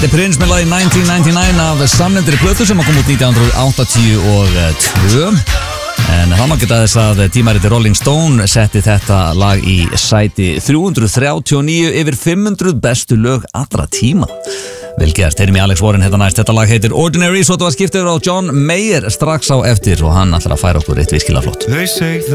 Þetta er Prince með lagi 1999 af samnefndri plötu sem kom út 1982. En það má geta þess að tímariti Rolling Stone setti þetta lag í sæti 339 yfir 500 bestu lög allra tíma. Vel gert, heyrim í Alex Warren hérna næst. Þetta lag heitir Ordinary, svo þetta var skiptur á John Mayer strax á eftir og hann ætlar að færa okkur eitt virkilega flott.